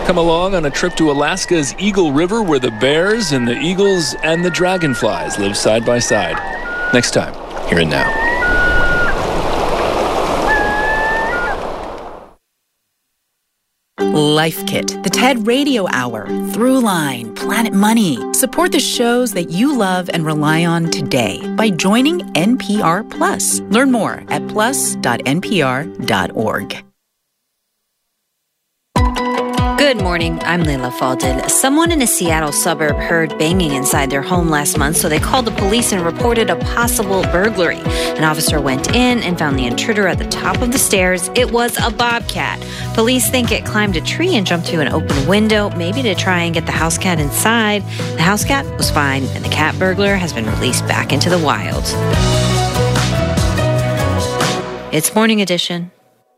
Come along on a trip to Alaska's Eagle River where the bears and the eagles and the dragonflies live side by side. Next time, here and now. Life Kit, the TED Radio Hour, Throughline, Planet Money. Support the shows that you love and rely on today by joining NPR Plus. Learn more at plus.npr.org. Good morning, I'm Leila Faldin. Someone in a Seattle suburb heard banging inside their home last month, so they called the police and reported a possible burglary. An officer went in and found the intruder at the top of the stairs. It was a bobcat. Police think it climbed a tree and jumped through an open window, maybe to try and get the house cat inside. The house cat was fine, and the cat burglar has been released back into the wild. It's Morning Edition.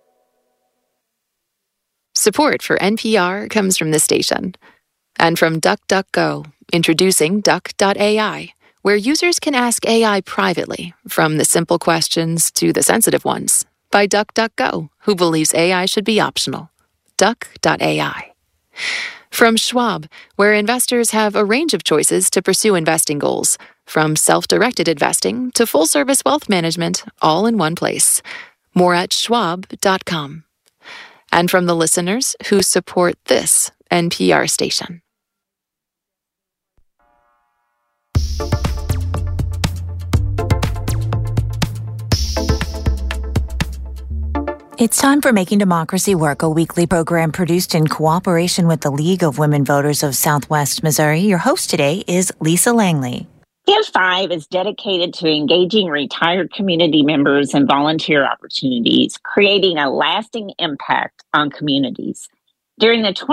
Support for NPR comes from this station. And from DuckDuckGo, introducing Duck.ai, where users can ask AI privately, from the simple questions to the sensitive ones, by DuckDuckGo, who believes AI should be optional. Duck.ai. From Schwab, where investors have a range of choices to pursue investing goals, from self-directed investing to full-service wealth management, all in one place. More at schwab.com. And from the listeners who support this NPR station. It's time for Making Democracy Work, a weekly program produced in cooperation with the League of Women Voters of Southwest Missouri. Your host today is Lisa Langley. Give 5 is dedicated to engaging retired community members and volunteer opportunities, creating a lasting impact on communities. During the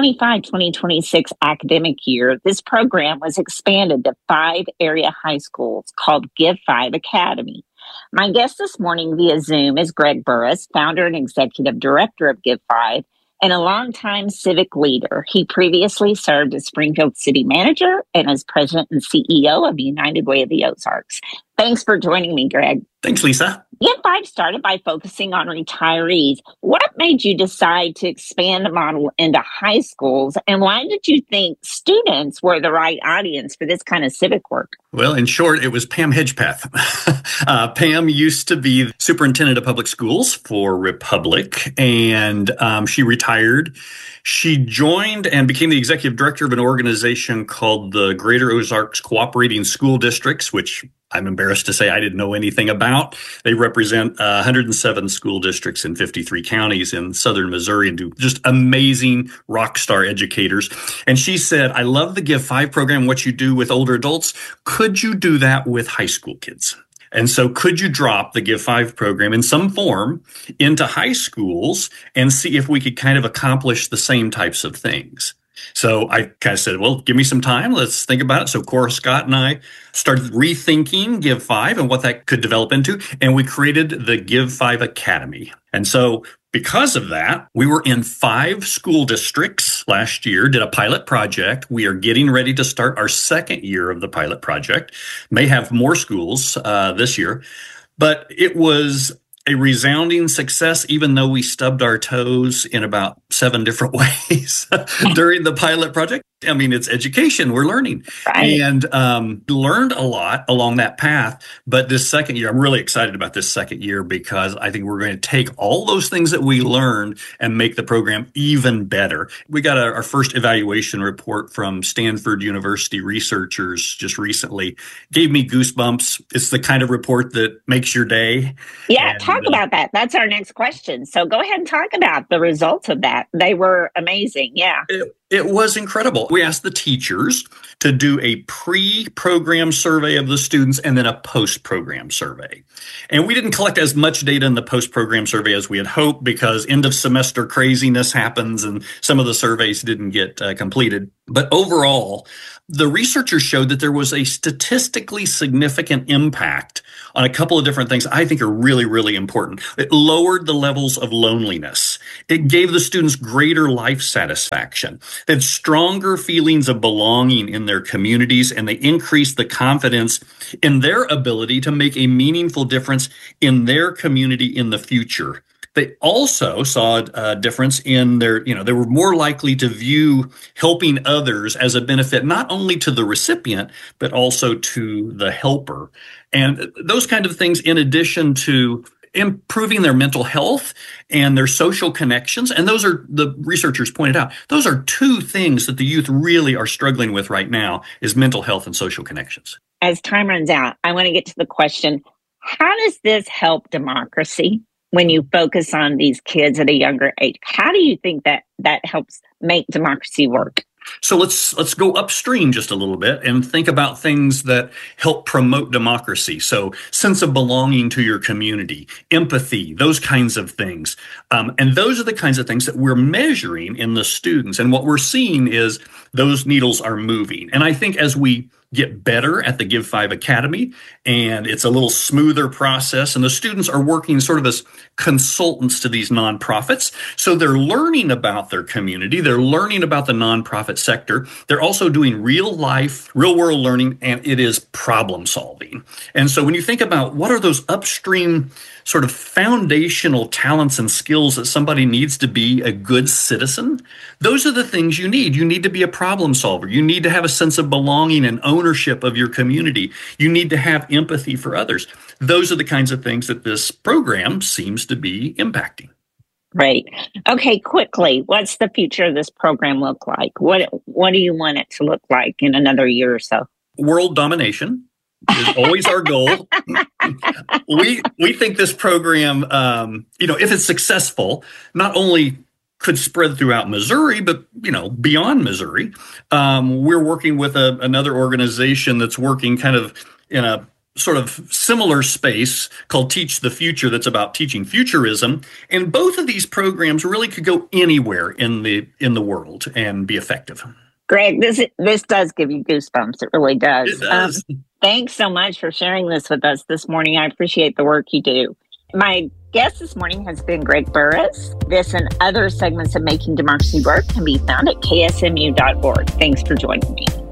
2025-2026 academic year, this program was expanded to 5 area high schools called Give 5 Academy. My guest this morning via Zoom is Greg Burris, founder and executive director of Give 5, and a longtime civic leader. He previously served as Springfield city manager and as president and CEO of United Way of the Ozarks. Thanks for joining me, Greg. Thanks, Lisa. Give 5 started by focusing on retirees. What made you decide to expand the model into high schools, and why did you think students were the right audience for this kind of civic work? Well, in short, it was Pam Hedgepeth. Pam used to be superintendent of public schools for Republic, and she retired. She joined and became the executive director of an organization called the Greater Ozarks Cooperating School Districts, which I'm embarrassed to say I didn't know anything about. They represent 107 school districts in 53 counties in southern Missouri and do just amazing rock star educators. And she said, I love the Give 5 program, what you do with older adults. Could you do that with high school kids? And so could you drop the Give 5 program in some form into high schools and see if we could kind of accomplish the same types of things? So I kind of said, well, give me some time. Let's think about it. So Cora Scott and I started rethinking Give 5 and what that could develop into. And we created the Give 5 Academy. And so because of that, we were in 5 school districts last year, did a pilot project. We are getting ready to start our second year of the pilot project. May have more schools this year, but it was a resounding success, even though we stubbed our toes in about 7 different ways during the pilot project. I mean, it's education. We're learning. Right. And learned a lot along that path. But this second year, I'm really excited about this second year because I think we're going to take all those things that we learned and make the program even better. We got our first evaluation report from Stanford University researchers just recently. Gave me goosebumps. It's the kind of report that makes your day. Yeah, and talk about that. That's our next question. So go ahead and talk about the results of that. They were amazing. Yeah. It was incredible. We asked the teachers to do a pre-program survey of the students and then a post-program survey. And we didn't collect as much data in the post-program survey as we had hoped because end of semester craziness happens and some of the surveys didn't get completed. But overall, the researchers showed that there was a statistically significant impact on a couple of different things I think are really, really important. It lowered the levels of loneliness. It gave the students greater life satisfaction. They had stronger feelings of belonging in their communities, and they increased the confidence in their ability to make a meaningful difference in their community in the future. They also saw a difference in they were more likely to view helping others as a benefit, not only to the recipient, but also to the helper. And those kind of things, in addition to improving their mental health and their social connections. And those are, the researchers pointed out, those are two things that the youth really are struggling with right now, is mental health and social connections. As time runs out, I want to get to the question, how does this help democracy when you focus on these kids at a younger age? How do you think that helps make democracy work? So let's go upstream just a little bit and think about things that help promote democracy. So sense of belonging to your community, empathy, those kinds of things. And those are the kinds of things that we're measuring in the students. And what we're seeing is those needles are moving. And I think as we get better at the Give 5 Academy, and it's a little smoother process, and the students are working sort of as consultants to these nonprofits. So they're learning about their community, they're learning about the nonprofit sector, they're also doing real world learning, and it is problem solving. And so when you think about what are those upstream sort of foundational talents and skills that somebody needs to be a good citizen, those are the things you need. You need to be a problem solver. You need to have a sense of belonging and ownership of your community. You need to have empathy for others. Those are the kinds of things that this program seems to be impacting. Right. Okay, quickly, what's the future of this program look like? What do you want it to look like in another year or so? World domination is always our goal. We think this program, if it's successful, not only could spread throughout Missouri, but, beyond Missouri. We're working with another organization that's working kind of in a sort of similar space called Teach the Future, that's about teaching futurism. And both of these programs really could go anywhere in the world and be effective. Greg, this does give you goosebumps. It really does. It does. Thanks so much for sharing this with us this morning. I appreciate the work you do. My guest this morning has been Greg Burris. This and other segments of Making Democracy Work can be found at ksmu.org. Thanks for joining me.